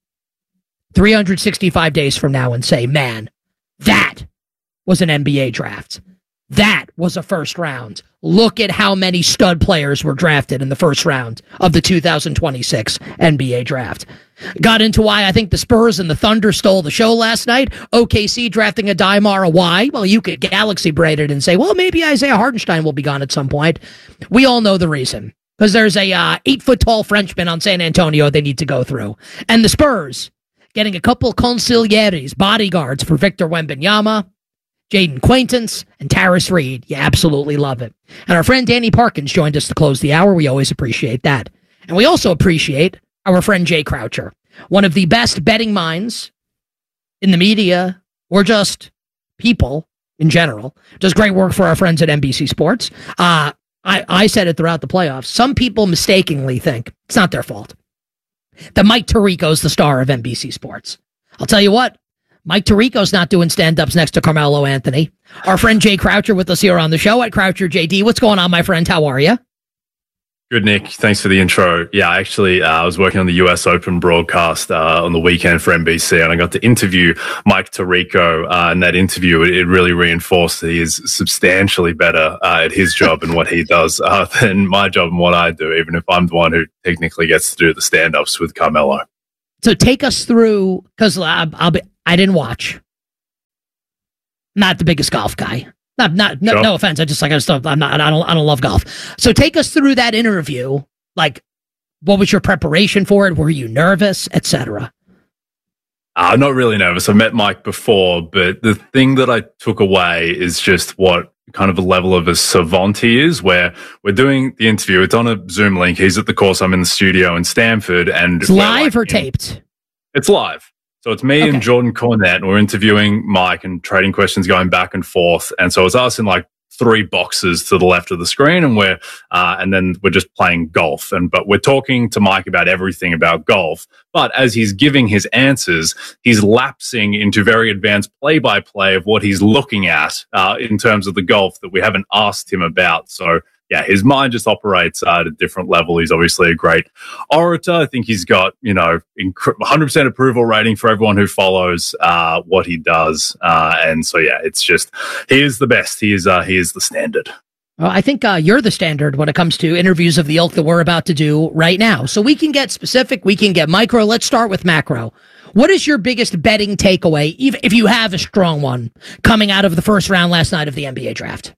365 days from now and say, man, that was an NBA draft. That was a first round. Look at how many stud players were drafted in the first round of the 2026 NBA draft. Got into why I think the Spurs and the Thunder stole the show last night. OKC drafting a Daimara. Why? Well, you could galaxy braid it and say, well, maybe Isaiah Hartenstein will be gone at some point. We all know the reason. Because there's a 8-foot-tall Frenchman on San Antonio they need to go through. And the Spurs getting a couple consiglieres, bodyguards for Victor Wembanyama, Jaden Quaintance, and Tarris Reed. You absolutely love it. And our friend Danny Parkins joined us to close the hour. We always appreciate that. And we also appreciate our friend Jay Croucher, one of the best betting minds in the media or just people in general. Does great work for our friends at NBC Sports. I said it throughout the playoffs. Some people mistakenly think it's not their fault that Mike Tirico's the star of NBC Sports. I'll tell you what, Mike Tirico's not doing stand-ups next to Carmelo Anthony. Our friend Jay Croucher with us here on the show at Croucher JD. What's going on, my friend? How are you? Good, Nick. Thanks for the intro. Yeah, actually, I was working on the US Open broadcast on the weekend for NBC, and I got to interview Mike Tirico. In that interview, it really reinforced that he is substantially better at his job and what he does than my job and what I do, even if I'm the one who technically gets to do the stand-ups with Carmelo. So take us through, because I didn't watch. Not the biggest golf guy. No offense. I don't love golf. So take us through that interview. Like, what was your preparation for it? Were you nervous, etc.? I'm not really nervous. I've met Mike before, but the thing that I took away is just what kind of a level of a savant he is, where we're doing the interview. It's on a Zoom link. He's at the course. I'm in the studio in Stanford. And it's live or taped? It's live. So it's me and Jordan Cornette, and we're interviewing Mike and trading questions going back and forth. And so it's us in like 3 boxes to the left of the screen, and then we're just playing golf. But we're talking to Mike about everything about golf. But as he's giving his answers, he's lapsing into very advanced play-by-play of what he's looking at in terms of the golf that we haven't asked him about. So yeah, his mind just operates at a different level. He's obviously a great orator. I think he's got, 100% approval rating for everyone who follows what he does. And so, yeah, it's just, he is the best. He is the standard. Well, I think you're the standard when it comes to interviews of the ilk that we're about to do right now. So we can get specific, we can get micro. Let's start with macro. What is your biggest betting takeaway, even if you have a strong one, coming out of the first round last night of the NBA draft?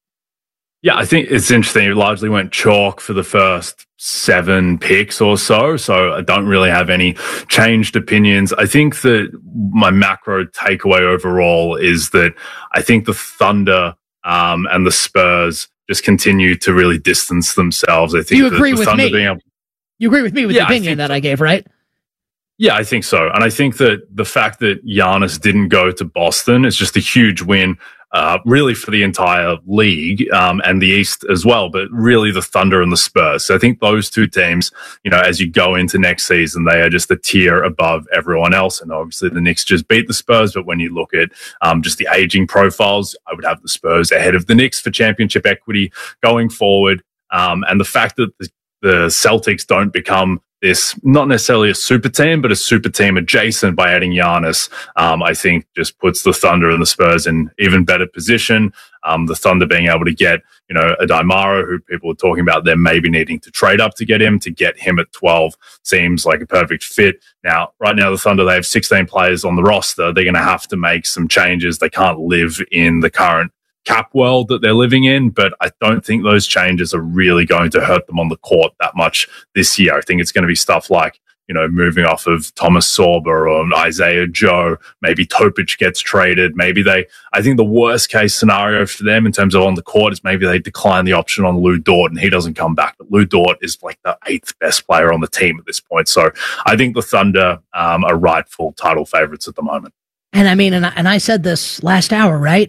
Yeah, I think it's interesting. It largely went chalk for the first 7 picks or so. So I don't really have any changed opinions. I think that my macro takeaway overall is that I think the Thunder and the Spurs just continue to really distance themselves. I think you agree with me. You agree with me with the Yeah, opinion that I gave, right? Yeah, I think so. And I think that the fact that Giannis didn't go to Boston is just a huge win, really for the entire league and the East as well, but really the Thunder and the Spurs. So I think those 2 teams, as you go into next season, they are just a tier above everyone else. And obviously the Knicks just beat the Spurs, but when you look at just the aging profiles, I would have the Spurs ahead of the Knicks for championship equity going forward. And the fact that the Celtics don't become this, not necessarily a super team, but a super team adjacent by adding Giannis, I think just puts the Thunder and the Spurs in even better position. The Thunder being able to get, a Daimaro, who people are talking about them maybe needing to trade up to get him at 12 seems like a perfect fit. Now, right now, the Thunder, they have 16 players on the roster. They're going to have to make some changes. They can't live in the current cap world that they're living in, but I don't think those changes are really going to hurt them on the court that much this year. I think it's going to be stuff like, moving off of Thomas Sorber or Isaiah Joe. Maybe Topic gets traded. I think the worst case scenario for them in terms of on the court is maybe they decline the option on Lou Dort and he doesn't come back. But Lou Dort is like the 8th best player on the team at this point. So I think the Thunder are rightful title favorites at the moment. And I mean, and I said this last hour, right?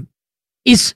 Is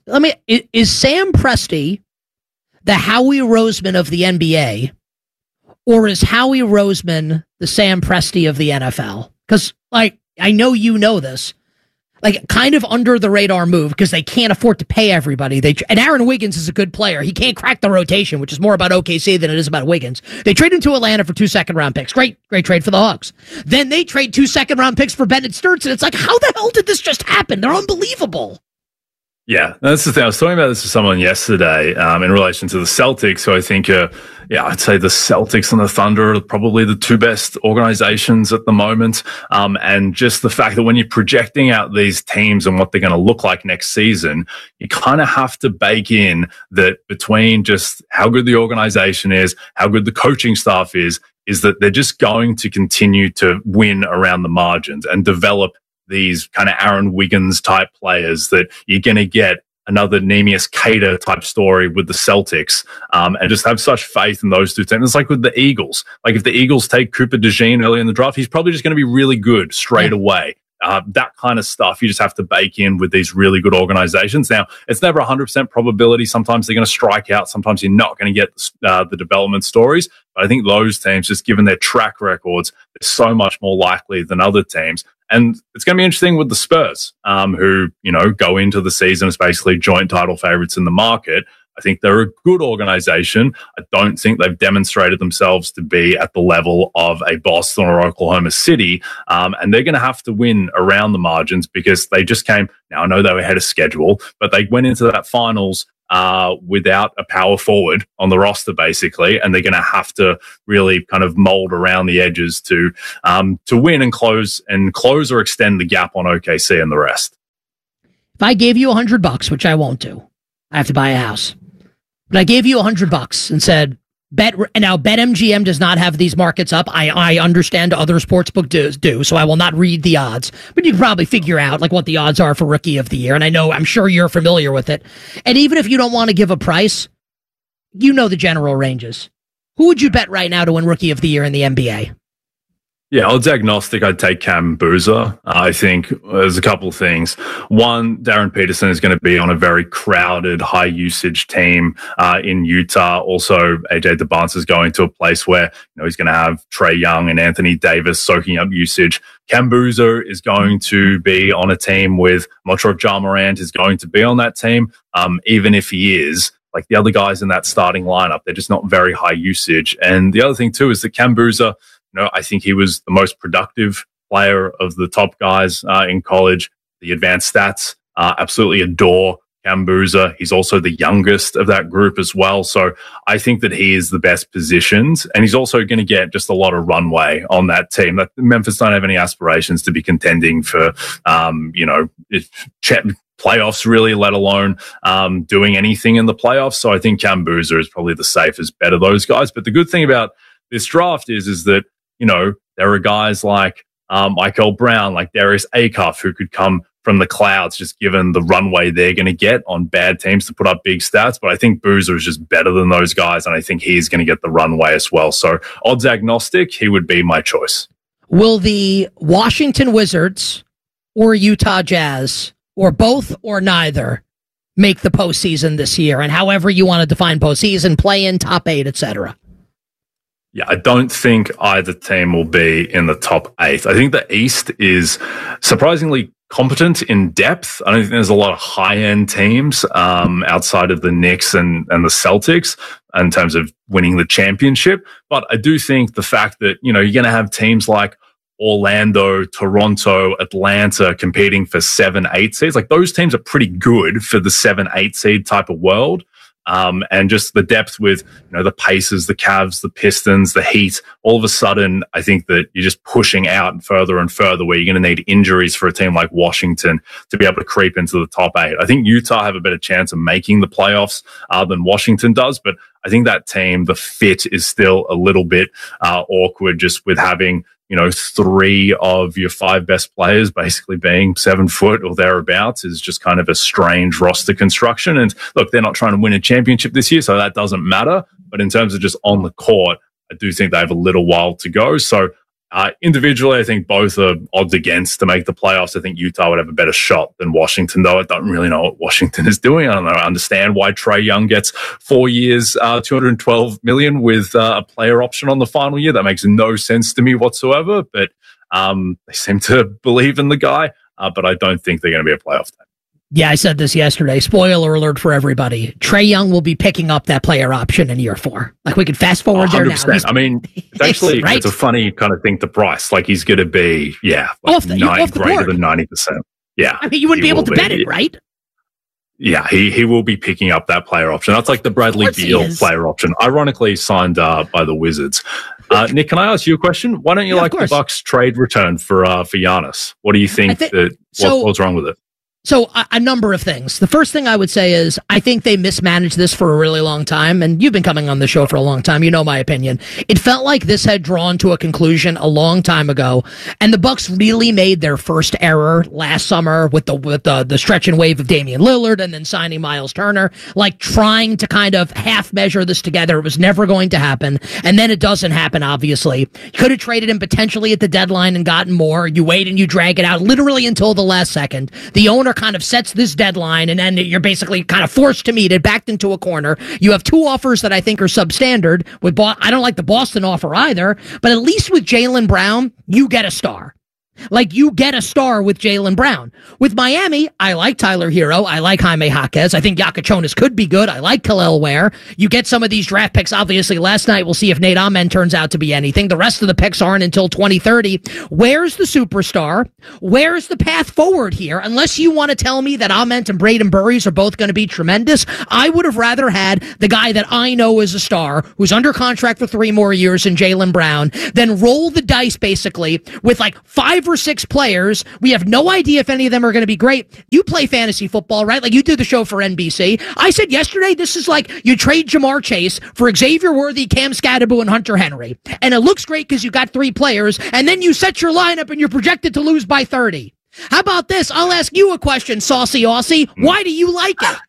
Sam Presti the Howie Roseman of the NBA, or is Howie Roseman the Sam Presti of the NFL? Because, I know you know this, kind of under the radar move because they can't afford to pay everybody. And Aaron Wiggins is a good player. He can't crack the rotation, which is more about OKC than it is about Wiggins. They trade him to Atlanta for 2 second-round picks. Great trade for the Hawks. Then they trade 2 second-round picks for Bennett Sturtz, and it's like, how the hell did this just happen? They're unbelievable. Yeah, that's the thing. I was talking about this with someone yesterday in relation to the Celtics. So I think, I'd say the Celtics and the Thunder are probably the 2 best organizations at the moment. And just the fact that when you're projecting out these teams and what they're going to look like next season, you kind of have to bake in that between just how good the organization is, how good the coaching staff is that they're just going to continue to win around the margins and develop these kind of Aaron Wiggins type players that you're going to get another Neemias Queta type story with the Celtics, and just have such faith in those 2 teams. It's like with the Eagles. Like if the Eagles take Cooper DeJean early in the draft, he's probably just going to be really good straight away. That kind of stuff you just have to bake in with these really good organizations. Now, it's never 100% probability. Sometimes they're going to strike out. Sometimes you're not going to get the development stories. But I think those teams, just given their track records, they're so much more likely than other teams. And it's going to be interesting with the Spurs, who, go into the season as basically joint title favorites in the market. I think they're a good organization. I don't think they've demonstrated themselves to be at the level of a Boston or Oklahoma City. And they're going to have to win around the margins because they just came. Now, I know they were ahead of schedule, but they went into that finals without a power forward on the roster, basically. And they're going to have to really kind of mold around the edges to win and close or extend the gap on OKC and the rest. If I gave you $100, which I won't do, I have to buy a house. But I gave you $100 and said, BetMGM does not have these markets up. I understand other sportsbook do, so I will not read the odds. But you can probably figure out what the odds are for Rookie of the Year. And I'm sure you're familiar with it. And even if you don't want to give a price, you know the general ranges. Who would you bet right now to win Rookie of the Year in the NBA? Yeah, odds agnostic, I'd take Cam Boozer. I think there's a couple of things. One, Darren Peterson is going to be on a very crowded, high-usage team in Utah. Also, AJ DeBance is going to a place where he's going to have Trae Young and Anthony Davis soaking up usage. Cam Boozer is going to be on a team with, I'm not sure if Ja Morant is going to be on that team. Even if he is, like the other guys in that starting lineup, they're just not very high usage. And the other thing, too, is that Cam Boozer, I think he was the most productive player of the top guys in college. The advanced stats absolutely adore Cam Boozer. He's also the youngest of that group as well. So I think that he is the best positioned. And he's also going to get just a lot of runway on that team. Memphis don't have any aspirations to be contending for, playoffs really, let alone doing anything in the playoffs. So I think Cam Boozer is probably the safest bet of those guys. But the good thing about this draft is that, there are guys like Michael Brown, like Darius Acuff, who could come from the clouds, just given the runway they're going to get on bad teams to put up big stats. But I think Boozer is just better than those guys, and I think he's going to get the runway as well. So odds agnostic, he would be my choice. Will the Washington Wizards or Utah Jazz, or both or neither, make the postseason this year? And however you want to define postseason, play-in, top 8, etc. Yeah, I don't think either team will be in the top 8. I think the East is surprisingly competent in depth. I don't think there's a lot of high-end teams outside of the Knicks and the Celtics in terms of winning the championship. But I do think the fact that, you're going to have teams like Orlando, Toronto, Atlanta competing for 7-8 seeds. Like those teams are pretty good for the 7-8 seed type of world. And just the depth with, the Pacers, the Cavs, the Pistons, the Heat, all of a sudden, I think that you're just pushing out further and further where you're going to need injuries for a team like Washington to be able to creep into the top 8. I think Utah have a better chance of making the playoffs than Washington does, but I think that team, the fit is still a little bit awkward just with having, 3 of your 5 best players basically being 7 foot or thereabouts is just kind of a strange roster construction. And look, they're not trying to win a championship this year, so that doesn't matter. But in terms of just on the court, I do think they have a little while to go. So individually, I think both are odds against to make the playoffs. I think Utah would have a better shot than Washington, though. I don't really know what Washington is doing. I don't know. I understand why Trae Young gets 4 years, $212 million with a player option on the final year. That makes no sense to me whatsoever. But they seem to believe in the guy. But I don't think they're going to be a playoff team. Yeah, I said this yesterday. Spoiler alert for everybody. Trae Young will be picking up that player option in year 4. Like, we could fast forward there now. I mean, actually, right? It's a funny kind of thing to price. Like, he's going to be, greater than 90%. Yeah. I mean, you wouldn't be able to bet it, right? Yeah, he will be picking up that player option. That's like the Bradley Beal player option. Ironically signed by the Wizards. Nick, can I ask you a question? Why don't you like the Bucks trade return for Giannis? What do you think what's wrong with it? So a number of things. The first thing I would say is I think they mismanaged this for a really long time. And you've been coming on the show for a long time. You know my opinion. It felt like this had drawn to a conclusion a long time ago. And the Bucks really made their first error last summer with the stretch and wave of Damian Lillard and then signing Miles Turner, like trying to kind of half measure this together. It was never going to happen. And then it doesn't happen, obviously. You could have traded him potentially at the deadline and gotten more. You wait and you drag it out literally until the last second. The owner kind of sets this deadline, and then you're basically kind of forced to meet it, backed into a corner. You have 2 offers that I think are substandard. I don't like the Boston offer either, but at least with Jaylen Brown, you get a star. Like, you get a star with Jaylen Brown. With Miami, I like Tyler Hero. I like Jaime Jaquez. I think Yakachonis could be good. I like Khalil Ware. You get some of these draft picks, obviously, last night. We'll see if Nate Ahmed turns out to be anything. The rest of the picks aren't until 2030. Where's the superstar? Where's the path forward here? Unless you want to tell me that Ahmed and Braden Burries are both going to be tremendous, I would have rather had the guy that I know is a star, who's under contract for 3 more years, in Jaylen Brown, then roll the dice, basically, with like 5 or 6 players. We have no idea if any of them are going to be great. You play fantasy football, right? Like, you do the show for NBC. I said yesterday, this is like you trade Jamar Chase for Xavier Worthy, Cam Scadaboo, and Hunter Henry. And it looks great because you got 3 players, and then you set your lineup and you're projected to lose by 30. How about this? I'll ask you a question, Saucy Aussie. Why do you like it?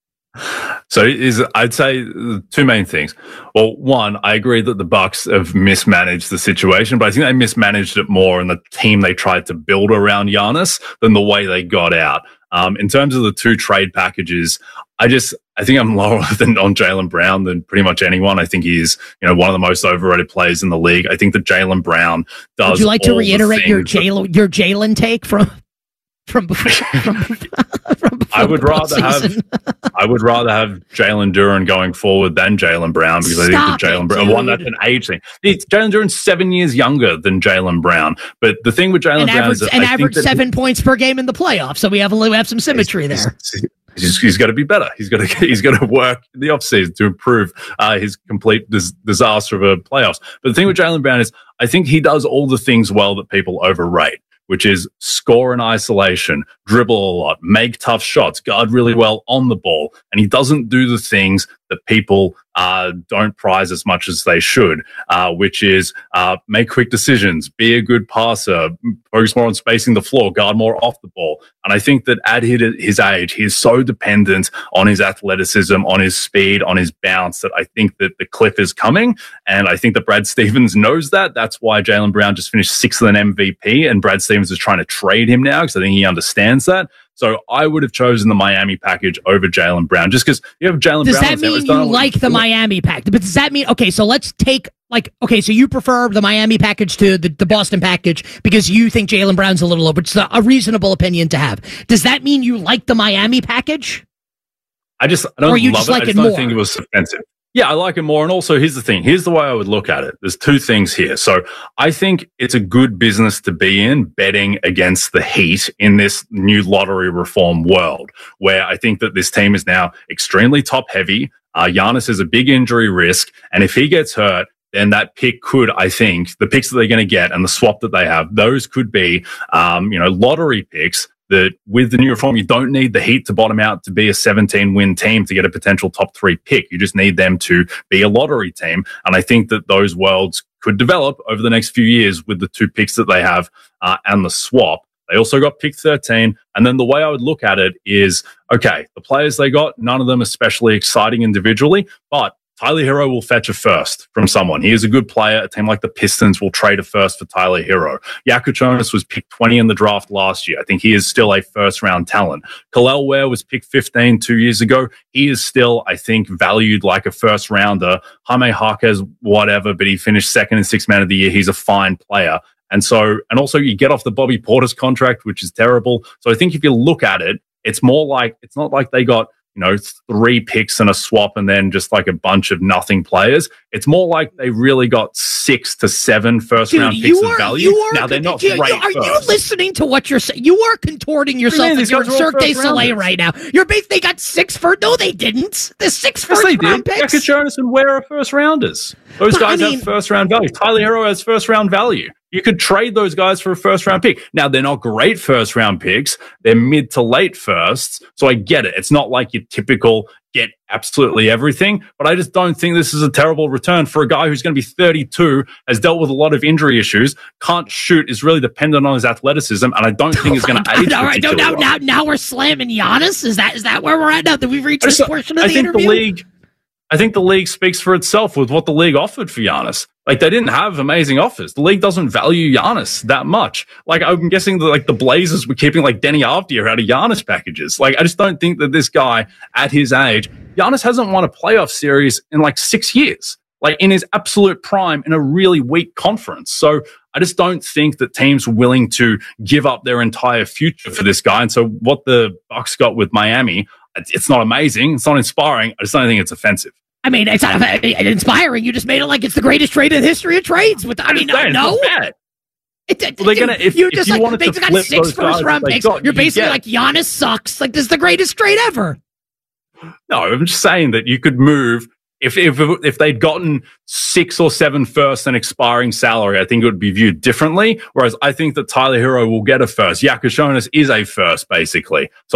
So I'd say 2 main things. Well, one, I agree that the Bucks have mismanaged the situation, but I think they mismanaged it more in the team they tried to build around Giannis than the way they got out. In terms of the 2 trade packages, I think I'm lower on Jaylen Brown than pretty much anyone. I think he's, one of the most overrated players in the league. I think that Jaylen Brown does. Would you like to reiterate your Jaylen take from before? From I would rather have Jalen Duren going forward than Jaylen Brown, because I think that Jaylen Brown, one, that's an age thing. Jalen Duren's 7 years younger than Jaylen Brown, but the thing with Jaylen Brown is that average 7 points per game in the playoffs, so we have some symmetry there. He's got to be better. He's got to work in the offseason to improve his complete disaster of a playoffs. But the thing with Jaylen Brown is, I think he does all the things well that people overrate, which is score in isolation, dribble a lot, make tough shots, guard really well on the ball. And he doesn't do the things that people don't prize as much as they should, which is make quick decisions, be a good passer, focus more on spacing the floor, guard more off the ball. And I think that at his age, he is so dependent on his athleticism, on his speed, on his bounce, that I think that the cliff is coming. And I think that Brad Stevens knows that. That's why Jaylen Brown just finished 6th in MVP, and Brad Stevens is trying to trade him now, because I think he understands that. So I would have chosen the Miami package over Jaylen Brown, just because you have Jaylen Brown. Does that mean you like the Miami package? But does that mean, okay, so let's take, so you prefer the Miami package to the Boston package because you think Jaylen Brown's a little low, but it's a reasonable opinion to have. Does that mean you like the Miami package? I don't love it. I just don't think it was offensive. Yeah, I like it more. And also, here's the thing. Here's the way I would look at it. There's 2 things here. So I think it's a good business to be in, betting against the Heat in this new lottery reform world, where I think that this team is now extremely top heavy. Giannis is a big injury risk. And if he gets hurt, then that pick could, I think, the picks that they're going to get and the swap that they have, those could be, lottery picks. That with the new reform, you don't need the Heat to bottom out to be a 17-win team to get a potential top 3 pick. You just need them to be a lottery team. And I think that those worlds could develop over the next few years with the 2 picks that they have and the swap. They also got pick 13. And then the way I would look at it is, okay, the players they got, none of them especially exciting individually, but Tyler Hero will fetch a first from someone. He is a good player. A team like the Pistons will trade a first for Tyler Hero. Yakachonis was picked 20 in the draft last year. I think he is still a first-round talent. Khalil Ware was picked 15 2 years ago. He is still, I think, valued like a first-rounder. Jaime Jaquez, whatever, but he finished 2nd and 6th man of the year. He's a fine player. And also you get off the Bobby Portis contract, which is terrible. So I think if you look at it, it's not like they got 3 picks and a swap and then just like a bunch of nothing players. It's more like they really got 6 to 7 first-round picks of value. Now, they're not great. Are you listening to what you're saying? You are contorting yourself like you're Cirque du Soleil right now. They got 6 first. No, they didn't. The 6 first-round picks. Yakachonis and Ware are first-rounders. Those guys have first-round value. Tyler Hero has first-round value. You could trade those guys for a first-round pick. Now, they're not great first-round picks. They're mid to late firsts. So I get it. It's not like your typical get absolutely everything. But I just don't think this is a terrible return for a guy who's going to be 32, has dealt with a lot of injury issues, can't shoot, is really dependent on his athleticism, and I don't think he's going to age. All right, now we're slamming Giannis. Is that where we're at now? Did we reach this portion of the interview? I think the league speaks for itself with what the league offered for Giannis. Like, they didn't have amazing offers. The league doesn't value Giannis that much. Like, I'm guessing that the Blazers were keeping Denny Avdija out of Giannis packages. I just don't think that this guy at his age, Giannis hasn't won a playoff series in 6 years. like in his absolute prime in a really weak conference. So I just don't think that teams are willing to give up their entire future for this guy. And so what the Bucks got with Miami, it's not amazing. It's not inspiring. I just don't think it's offensive. I mean, it's not inspiring. You just made it like it's the greatest trade in the history of trades. No. Well, they're gonna, if you wanted to flip 6 first-round picks, you're basically like, Giannis sucks. Like, this is the greatest trade ever. No, I'm just saying that you could move if they'd gotten 6 or 7 firsts and expiring salary. I think it would be viewed differently. Whereas I think that Tyler Hero will get a first. Yakashonis is a first, basically. So